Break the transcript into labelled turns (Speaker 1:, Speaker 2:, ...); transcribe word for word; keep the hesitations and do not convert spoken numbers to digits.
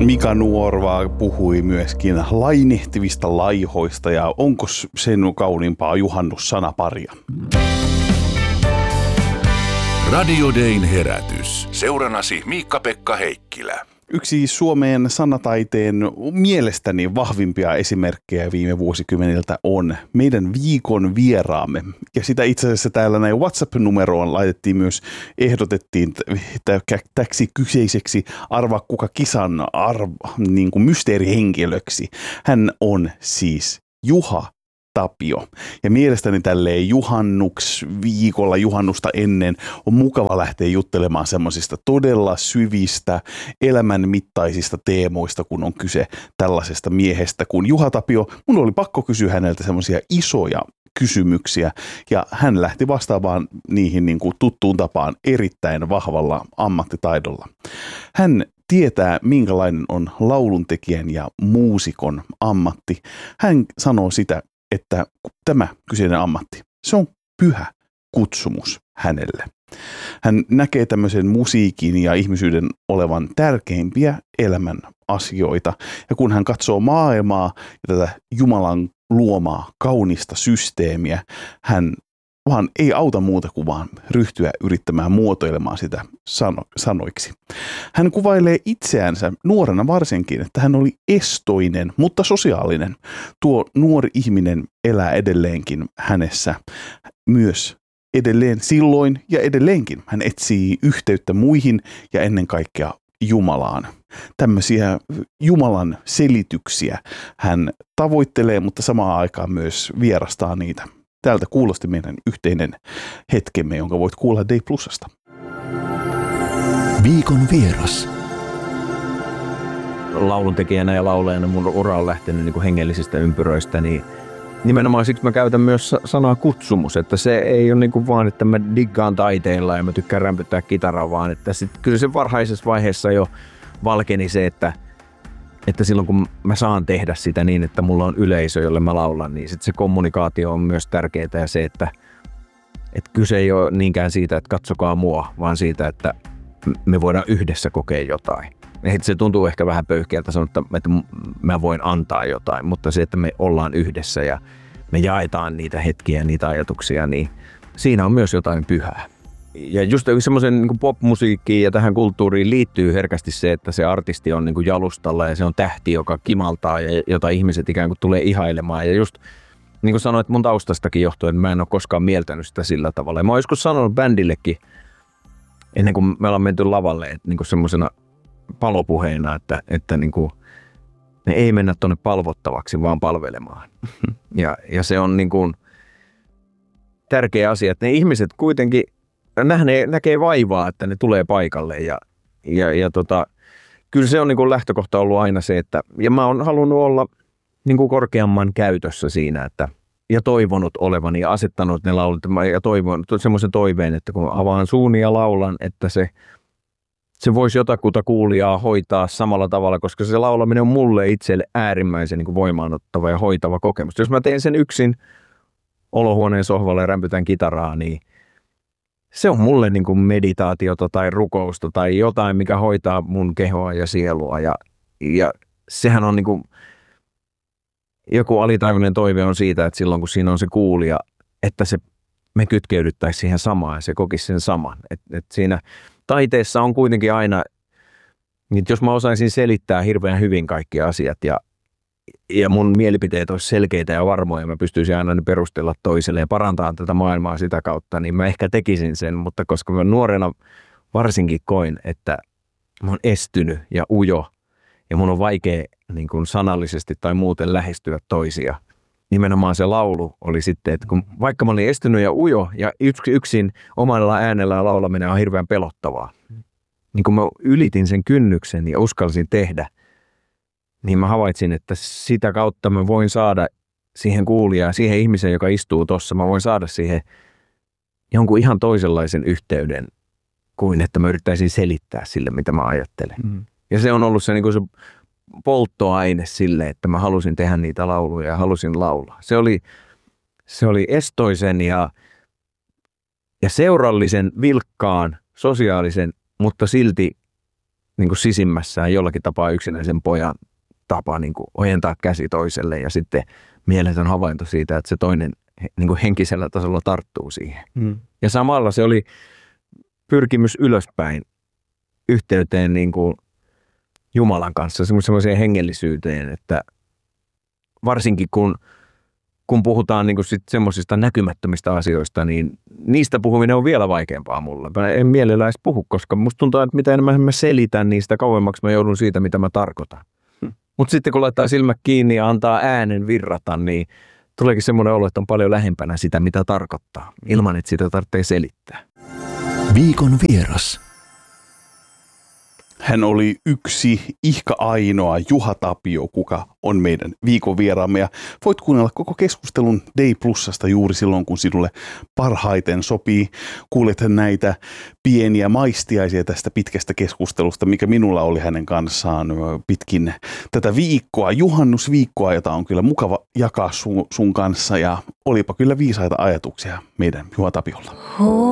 Speaker 1: Mika Nuorva puhui myöskin lainehtivista laihoista ja onko sen kauniimpaa juhannussanaparia?
Speaker 2: Radio Dayn herätys. Seuranasi Miikka-Pekka Heikkilä.
Speaker 1: Yksi Suomen sanataiteen mielestäni vahvimpia esimerkkejä viime vuosikymmeniltä on meidän viikon vieraamme. Ja sitä itse asiassa täällä näin WhatsApp-numeroon laitettiin myös, ehdotettiin täksi kyseiseksi arva kuka kisan arva, niin kuin mysteerihenkilöksi. Hän on siis Juha Tapio. Ja mielestäni tälleen juhannuks viikolla juhannusta ennen on mukava lähteä juttelemaan semmoisista todella syvistä elämän mittaisista teemoista, kun on kyse tällaisesta miehestä kuin Juha Tapio. Mun oli pakko kysyä häneltä semmoisia isoja kysymyksiä ja hän lähti vastaamaan niihin niin kuin tuttuun tapaan erittäin vahvalla ammattitaidolla. Hän tietää, minkälainen on lauluntekijän ja muusikon ammatti. Hän sanoo sitä, että tämä kyseinen ammatti, se on pyhä kutsumus hänelle. Hän näkee tämmöisen musiikin ja ihmisyyden olevan tärkeimpiä elämän asioita. Ja kun hän katsoo maailmaa ja tätä Jumalan luomaa kaunista systeemiä, hän vaan ei auta muuta kuin vaan ryhtyä yrittämään muotoilemaan sitä sano, sanoiksi. Hän kuvailee itseänsä nuorena varsinkin, että hän oli estoinen, mutta sosiaalinen. Tuo nuori ihminen elää edelleenkin hänessä myös edelleen silloin ja edelleenkin. Hän etsii yhteyttä muihin ja ennen kaikkea Jumalaan. Tämmöisiä Jumalan selityksiä hän tavoittelee, mutta samaan aikaan myös vierastaa niitä. Täältä kuulosti meidän yhteinen hetkemme, jonka voit kuulla Day Plusasta.
Speaker 2: Viikon vieras.
Speaker 3: Lauluntekijänä ja laulajana mun ura on lähtenyt niin kuin hengellisistä ympyröistä, niin nimenomaan siksi mä käytän myös sanaa kutsumus, että se ei ole niin kuin vaan, että mä diggaan taiteella ja mä tykkään rämpyttää kitaraa, vaan että sit, kyllä se varhaisessa vaiheessa jo valkeni se, että että silloin kun mä saan tehdä sitä niin, että mulla on yleisö, jolle mä laulan, niin sit se kommunikaatio on myös tärkeää ja se, että, että kyse ei ole niinkään siitä, että katsokaa mua, vaan siitä, että me voidaan yhdessä kokea jotain. Et se tuntuu ehkä vähän pöyhkeältä sanoa, että mä voin antaa jotain, mutta se, että me ollaan yhdessä ja me jaetaan niitä hetkiä ja niitä ajatuksia, niin siinä on myös jotain pyhää. Ja just semmoisen niin kuin pop-musiikkiin ja tähän kulttuuriin liittyy herkästi se, että se artisti on niin kuin jalustalla ja se on tähti, joka kimaltaa ja jota ihmiset ikään kuin tulee ihailemaan. Ja just niin kuin sanoin, että mun taustastakin johtuen, että mä en ole koskaan mieltänyt sitä sillä tavalla. Ja mä oon joskus sanonut bändillekin, ennen kuin me ollaan menty lavalle, että niin kuin semmoisena palopuheena, että, että niin kuin, ne ei mennä tuonne palvottavaksi, vaan palvelemaan. Ja, ja se on niin kuin tärkeä asia, että ne ihmiset kuitenkin Nähne, näkee vaivaa, että ne tulee paikalle ja, ja, ja tota, kyllä se on niin kuin lähtökohta ollut aina se, että ja mä oon halunnut olla niin kuin korkeamman käytössä siinä, että ja toivonut olevani ja asettanut ne laulut ja toivonut semmoisen toiveen, että kun avaan suuni ja laulan, että se, se voisi jotakuta kuulijaa hoitaa samalla tavalla, koska se laulaminen on mulle itselle äärimmäisen niin kuin voimaanottava ja hoitava kokemus. Jos mä teen sen yksin olohuoneen sohvalle ja rämpytän kitaraa, niin se on mulle niin kuin meditaatiota tai rukousta tai jotain, mikä hoitaa mun kehoa ja sielua. Ja, ja sehän on niin kuin, joku alitajuinen toive on siitä, että silloin kun siinä on se kuulija, että se, me kytkeydyttäisiin siihen samaan ja se kokisi sen saman. Et, et siinä taiteessa on kuitenkin aina, että jos mä osaisin selittää hirveän hyvin kaikki asiat ja ja mun mielipiteet olisi selkeitä ja varmoja, mä pystyisin aina ne perustella toiselle ja parantaa tätä maailmaa sitä kautta, niin mä ehkä tekisin sen, mutta koska mä nuorena varsinkin koin, että mä oon estynyt ja ujo ja mun on vaikea niin kuin sanallisesti tai muuten lähestyä toisia. Nimenomaan se laulu oli sitten, että kun vaikka mä olin estynyt ja ujo ja yksin omalla äänellä laulaminen on hirveän pelottavaa, niin kun mä ylitin sen kynnyksen ja uskalsin tehdä, niin mä havaitsin, että sitä kautta mä voin saada siihen kuulijaan, siihen ihmiseen, joka istuu tossa, mä voin saada siihen jonkun ihan toisenlaisen yhteyden kuin että mä yrittäisin selittää sille, mitä mä ajattelen. Mm. Ja se on ollut se, niin kuin se polttoaine sille, että mä halusin tehdä niitä lauluja ja halusin laulaa. Se oli, se oli estoisen ja, ja seurallisen, vilkkaan, sosiaalisen, mutta silti niin kuin sisimmässään jollakin tapaa yksinäisen pojan tapa niin kuin ojentaa käsi toiselle ja sitten mieletön havainto siitä, että se toinen niin kuin henkisellä tasolla tarttuu siihen. Mm. Ja samalla se oli pyrkimys ylöspäin yhteyteen niin kuin Jumalan kanssa, semmoiseen hengellisyyteen, että varsinkin kun, kun puhutaan niin kuin sit semmoisista näkymättömistä asioista, niin niistä puhuminen on vielä vaikeampaa mulle. Mä en mielellään edes puhu, koska musta tuntuu, että mitä enemmän mä selitän, niin sitä kauemmaksi mä joudun siitä, mitä mä tarkoitan. Hmm. Mutta sitten kun laittaa silmät kiinni ja antaa äänen virrata, niin tuleekin semmoinen olo, että on paljon lähempänä sitä, mitä tarkoittaa, ilman että sitä tarvitsee selittää.
Speaker 2: Viikon vieras.
Speaker 1: Hän oli yksi ihka ainoa Juha Tapio, kuka on meidän viikon vieraamme. Ja voit kuunnella koko keskustelun Day Plusasta juuri silloin, kun sinulle parhaiten sopii. Kuulet näitä pieniä maistiaisia tästä pitkästä keskustelusta, mikä minulla oli hänen kanssaan pitkin tätä viikkoa, juhannusviikkoa, jota on kyllä mukava jakaa sun, sun kanssa. Ja olipa kyllä viisaita ajatuksia meidän Juha Tapiolla.